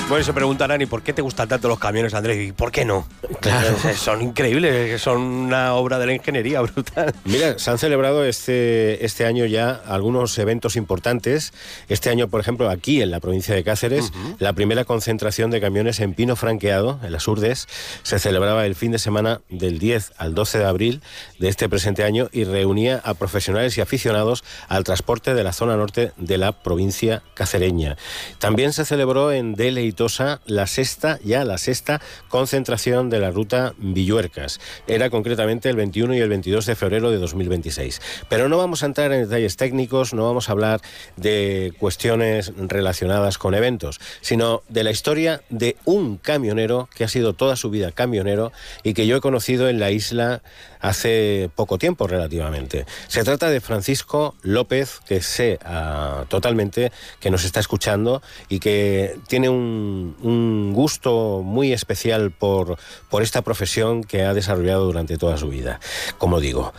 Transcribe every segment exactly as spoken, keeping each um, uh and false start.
Bueno, se preguntarán, ¿y por qué te gustan tanto los camiones, Andrés? ¿Y por qué no? Claro. Son increíbles, son una obra de la ingeniería brutal. Mira, se han celebrado este, este año ya algunos eventos importantes. Este año, por ejemplo, aquí en la provincia de Cáceres, uh-huh. la primera concentración de camiones en pino franqueado, en las Urdes, se celebraba el fin de semana del diez al doce de abril de este presente año y reunía a profesionales y aficionados al transporte de la zona norte de la provincia cacereña. También se celebró en Deleitosa la sexta, ya la sexta concentración de la ruta Villuercas. Era concretamente el veintiuno y el veintidós de febrero de dos mil veintiséis. Pero no vamos a entrar en detalles técnicos, no vamos a hablar de cuestiones relacionadas con eventos, sino de la historia de un camionero que ha sido toda su vida camionero y que yo he conocido en la isla hace poco tiempo relativamente. Se trata de Francisco López, que sé uh, totalmente que nos está escuchando y que tiene un un gusto muy especial por, por esta profesión que ha desarrollado durante toda su vida. Como digo,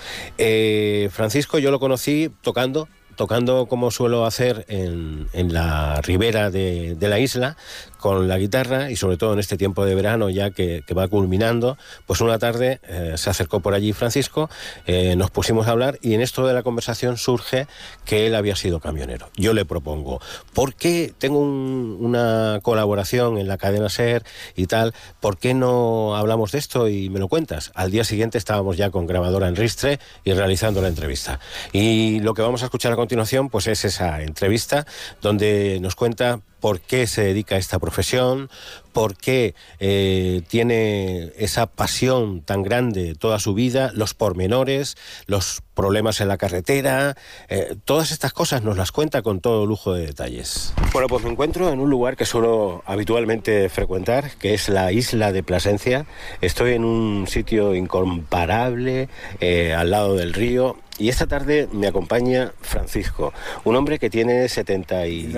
eh, Francisco yo lo conocí tocando, tocando como suelo hacer en, en la ribera de, de la isla, con la guitarra, y sobre todo en este tiempo de verano ya que, que va culminando, pues una tarde eh, se acercó por allí Francisco, eh, nos pusimos a hablar y en esto de la conversación surge que él había sido camionero. Yo le propongo, ¿por qué tengo un, una colaboración en la cadena SER y tal? ¿Por qué no hablamos de esto y me lo cuentas? Al día siguiente estábamos ya con grabadora en Ristre y realizando la entrevista. Y lo que vamos a escuchar a continuación pues es esa entrevista donde nos cuenta por qué se dedica a esta profesión, por qué eh, tiene esa pasión tan grande toda su vida, los pormenores, los problemas en la carretera, eh, todas estas cosas nos las cuenta con todo lujo de detalles. Bueno, pues me encuentro en un lugar que suelo habitualmente frecuentar, que es la isla de Plasencia. Estoy en un sitio incomparable, eh, al lado del río, y esta tarde me acompaña Francisco, un hombre que tiene setenta y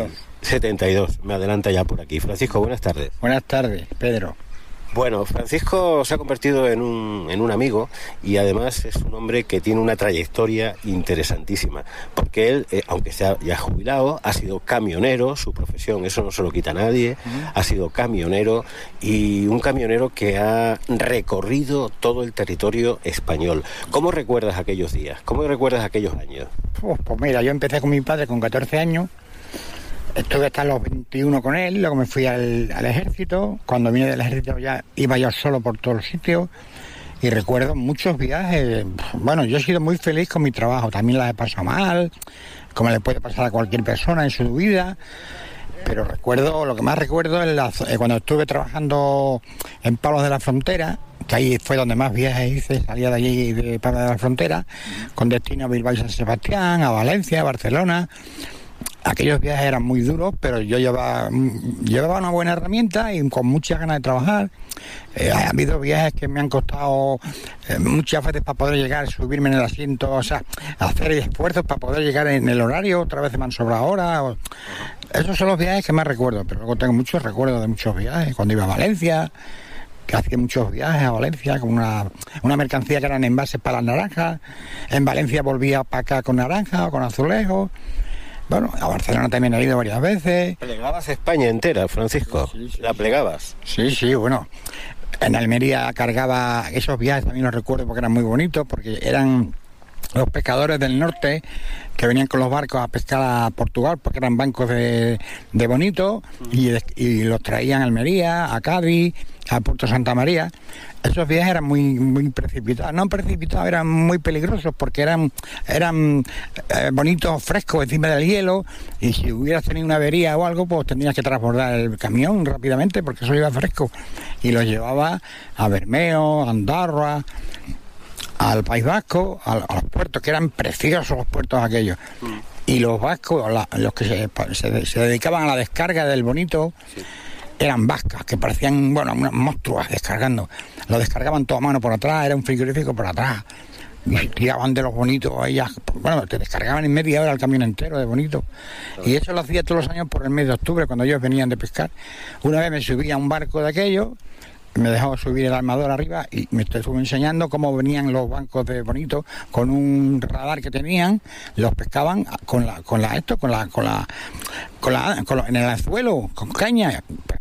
dos, me adelanta ya por aquí. Francisco, buenas tardes. Buenas tardes, Pedro. Bueno, Francisco se ha convertido en un, en un amigo y además es un hombre que tiene una trayectoria interesantísima, porque él, eh, aunque sea ya jubilado, ha sido camionero, su profesión, eso no se lo quita a nadie, uh-huh. ha sido camionero y un camionero que ha recorrido todo el territorio español. ¿Cómo recuerdas aquellos días? ¿Cómo recuerdas aquellos años? Pues, pues mira, yo empecé con mi padre con catorce años. Estuve hasta los veintiuno con él, luego me fui al, al ejército. Cuando vine del ejército ya iba yo solo por todos los sitios y recuerdo muchos viajes. Bueno, yo he sido muy feliz con mi trabajo, también la he pasado mal, como le puede pasar a cualquier persona en su vida. Pero recuerdo, lo que más recuerdo es la, eh, cuando estuve trabajando en Palos de la Frontera, que ahí fue donde más viajes hice, salía de allí de Palos de la Frontera, con destino a Bilbao y San Sebastián, a Valencia, a Barcelona. Aquellos viajes eran muy duros, pero yo llevaba, llevaba una buena herramienta y con muchas ganas de trabajar. Eh, ha habido viajes que me han costado eh, muchas veces para poder llegar, subirme en el asiento, o sea, hacer esfuerzos para poder llegar en el horario, otra vez me han sobrado horas. Esos son los viajes que más recuerdo, pero luego tengo muchos recuerdos de muchos viajes. Cuando iba a Valencia, que hacía muchos viajes a Valencia con una, una mercancía que eran envases para las naranjas. En Valencia volvía para acá con naranja o con azulejos. Bueno, a Barcelona también he ido varias veces. ¿Plegabas España entera, Francisco? Sí, sí, ¿La plegabas? Sí, sí, bueno. En Almería cargaba, esos viajes también los recuerdo porque eran muy bonitos, porque eran los pescadores del norte que venían con los barcos a pescar a Portugal, porque eran bancos de, de Bonito, y, y los traían a Almería, a Cádiz, a Puerto Santa María. Esos viajes eran muy muy precipitados, no precipitados, eran muy peligrosos porque eran eran eh, bonitos, frescos encima del hielo, y si hubieras tenido una avería o algo, pues tenías que transbordar el camión rápidamente porque eso iba fresco, y los llevaba a Bermeo, a Andorra, al País Vasco, a, a los puertos, que eran preciosos los puertos aquellos. Mm. Y los vascos, la, los que se, se, se dedicaban a la descarga del Bonito, sí, eran vascas, que parecían, bueno, unas monstruas descargando. Lo descargaban todo a mano por atrás, era un frigorífico por atrás. Y tiraban de los Bonitos, ellas, bueno, te descargaban en media hora el camión entero de Bonito. Y eso lo hacía todos los años por el mes de octubre, cuando ellos venían de pescar. Una vez me subí a un barco de aquello, me dejó subir el armador arriba y me estuvo enseñando cómo venían los bancos de Bonito con un radar que tenían, los pescaban con la con la esto con la con la con la con la, en el anzuelo con caña,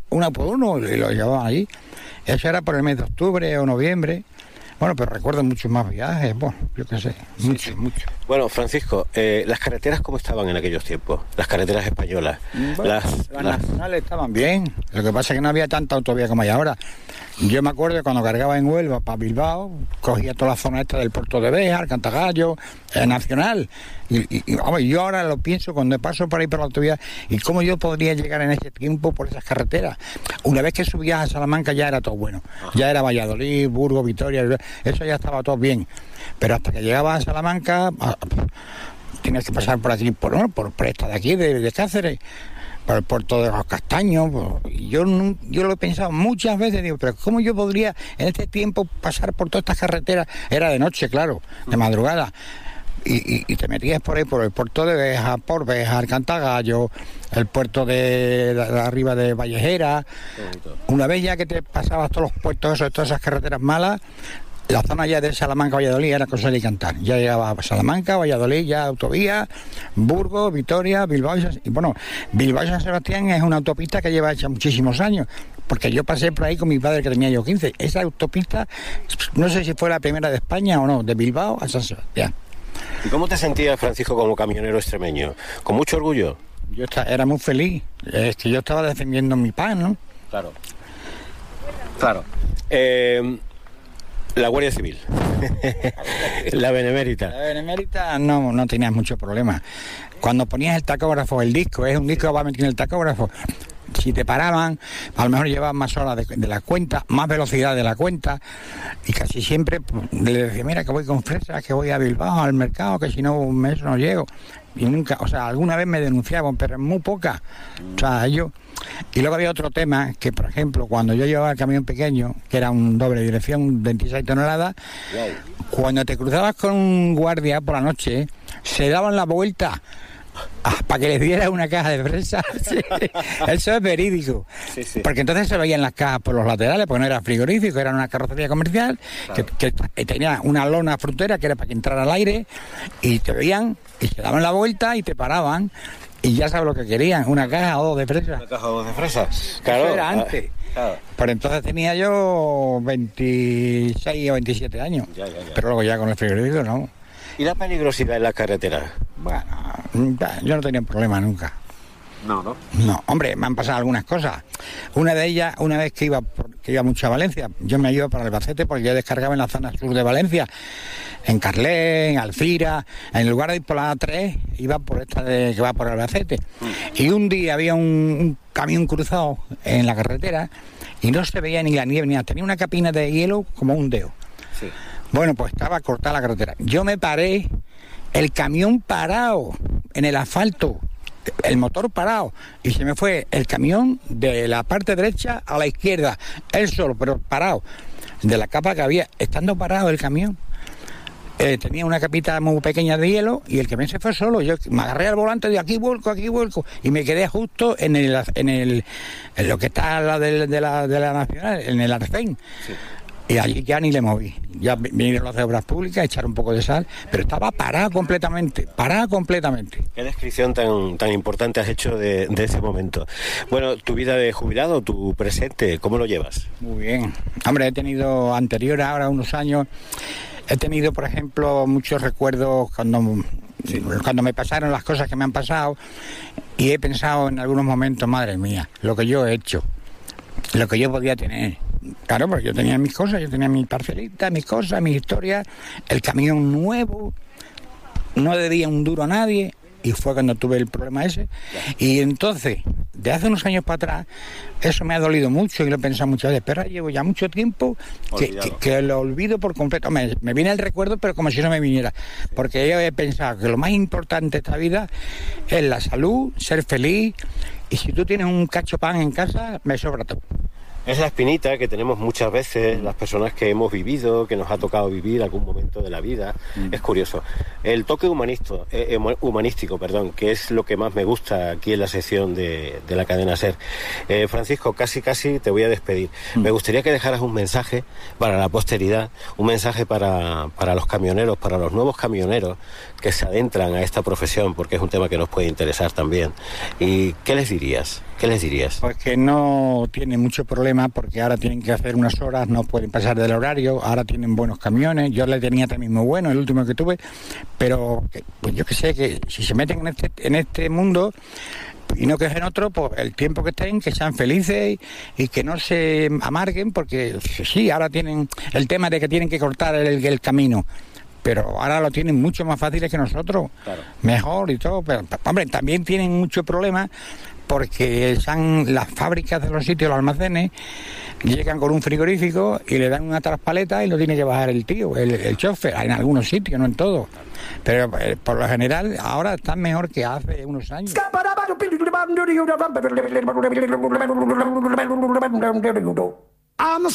uno por uno, y lo llevaban allí. Eso era por el mes de octubre o noviembre. Bueno, pero recuerdo muchos más viajes, bueno, yo qué sé, muchos, sí, sí. muchos. Bueno, Francisco, eh, ¿las carreteras cómo estaban en aquellos tiempos? Las carreteras españolas. Bueno, las, las, las nacionales estaban bien, lo que pasa es que no había tanta autovía como hay ahora. Yo me acuerdo cuando cargaba en Huelva para Bilbao, cogía toda la zona esta del puerto de Béjar, Cantagallo, eh, Nacional. Y, y, y vamos, yo ahora lo pienso cuando paso por ahí por la autovía y cómo yo podría llegar en ese tiempo por esas carreteras. Una vez que subías a Salamanca ya era todo bueno. Ajá. Ya era Valladolid, Burgos, Vitoria, eso ya estaba todo bien. Pero hasta que llegabas a Salamanca, tienes que pasar por aquí, por, ¿no? por, por esta de aquí, de, de Cáceres, por el puerto de los Castaños. Por, yo, yo lo he pensado muchas veces, digo, pero ¿cómo yo podría en este tiempo pasar por todas estas carreteras? Era de noche, claro, de madrugada. Y, y, y te metías por ahí, por el puerto de Béjar, por Béjar, Cantagallo, el puerto de, de, de arriba de Vallejera. Una vez ya que te pasabas todos los puertos esos, todas esas carreteras malas, la zona ya de Salamanca, Valladolid era cosa de cantar. Ya llegaba a Salamanca, Valladolid, ya autovía, Burgos, Vitoria, Bilbao y, y bueno, Bilbao y San Sebastián es una autopista que lleva hecha muchísimos años. Porque yo pasé por ahí con mi padre que tenía yo quince. Esa autopista, no sé si fue la primera de España o no, de Bilbao a San Sebastián. ¿Y cómo te sentías, Francisco, como camionero extremeño? ¿Con mucho orgullo? Yo estaba, era muy feliz. Es que yo estaba defendiendo mi pan, ¿no? Claro. Claro. Eh, la Guardia Civil. La Benemérita. La Benemérita no, no tenías mucho problema. Cuando ponías el tacógrafo, el disco, es un disco que va a meter en el tacógrafo. Si te paraban, a lo mejor llevaban más horas de, de la cuenta, más velocidad de la cuenta, y casi siempre le decía, mira que voy con fresas, que voy a Bilbao, al mercado, que si no un mes no llego. Y nunca, o sea, alguna vez me denunciaban, pero en muy poca. O sea, yo... Y luego había otro tema, que por ejemplo, cuando yo llevaba el camión pequeño, que era un doble dirección, veintiséis toneladas, wow. Cuando te cruzabas con un guardia por la noche, se daban la vuelta Ah, para que les diera una caja de fresas. Sí. Eso es verídico. Sí, sí. Porque entonces se veían las cajas por los laterales, porque no era frigorífico, era una carrocería comercial, claro. que, que tenía una lona frutera que era para que entrara al aire, y te veían y se daban la vuelta y te paraban y ya sabes lo que querían, una caja o dos de fresas. Una caja o dos de fresas. Claro. Eso era antes. Claro. Pero entonces tenía yo veintiséis o veintisiete años. Ya, ya, ya. Pero luego ya con el frigorífico no. ¿Y la peligrosidad en la carretera? Bueno, yo no tenía problema nunca. No, ¿no? No, hombre, me han pasado algunas cosas. Una de ellas, una vez que iba por, que iba mucho a Valencia, yo me iba para Albacete porque yo descargaba en la zona sur de Valencia, en Carlé, en Alcira, en lugar de ir por la A tres, iba por esta de, que va por Albacete. Mm. Y un día había un, un camión cruzado en la carretera y no se veía ni la nieve ni nada. Tenía una capina de hielo como un dedo. Sí. Bueno, pues estaba cortada la carretera. Yo me paré, el camión parado en el asfalto, el motor parado, y se me fue el camión de la parte derecha a la izquierda, él solo, pero parado, de la capa que había, estando parado el camión. Eh, tenía una capita muy pequeña de hielo y el camión se fue solo. Yo me agarré al volante de aquí vuelco, aquí vuelco, y me quedé justo en el en el en lo que está a la de, de la de la Nacional, en el Arcén. Sí. Y allí ya ni le moví. Ya vinieron los de obras públicas, echaron un poco de sal, pero estaba parado completamente, parado completamente. Qué descripción tan tan importante has hecho de, de ese momento. Bueno, tu vida de jubilado, tu presente, ¿cómo lo llevas? Muy bien. Hombre, he tenido anterior, ahora unos años, he tenido, por ejemplo, muchos recuerdos cuando, sí. cuando me pasaron las cosas que me han pasado, y he pensado en algunos momentos, madre mía, lo que yo he hecho, lo que yo podía tener. Claro, porque yo tenía mis cosas, yo tenía mi parcelita, mis cosas, mis historias, el camión nuevo, no debía un duro a nadie, y fue cuando tuve el problema ese. Y entonces, de hace unos años para atrás, eso me ha dolido mucho y lo he pensado muchas veces, pero llevo ya mucho tiempo que, que, que lo olvido por completo. Me, me viene el recuerdo, pero como si no me viniera, porque yo he pensado que lo más importante de esta vida es la salud, ser feliz, y si tú tienes un cacho pan en casa, me sobra todo. Es la espinita que tenemos muchas veces las personas que hemos vivido, que nos ha tocado vivir algún momento de la vida. Mm. Es curioso. El toque humanisto, eh, humanístico, perdón, que es lo que más me gusta aquí en la sección de, de la cadena SER. Eh, Francisco, casi casi te voy a despedir. Mm. Me gustaría que dejaras un mensaje para la posteridad, un mensaje para, para los camioneros, para los nuevos camioneros que se adentran a esta profesión, porque es un tema que nos puede interesar también. ¿Y qué les dirías? ¿Qué les dirías? Pues que no tienen mucho problema porque ahora tienen que hacer unas horas, no pueden pasar del horario, ahora tienen buenos camiones, yo le tenía también muy bueno, el último que tuve, pero pues yo que sé, que si se meten en este, en este mundo y no quejen otro, pues el tiempo que estén, que sean felices y, y que no se amarguen, porque sí, ahora tienen el tema de que tienen que cortar el, el camino, pero ahora lo tienen mucho más fácil que nosotros, claro. Mejor y todo, pero hombre, también tienen mucho problema porque están las fábricas de los sitios, los almacenes, llegan con un frigorífico y le dan una traspaleta y lo tiene que bajar el tío, el, el chofer, en algunos sitios, no en todos. Pero eh, por lo general ahora están mejor que hace unos años.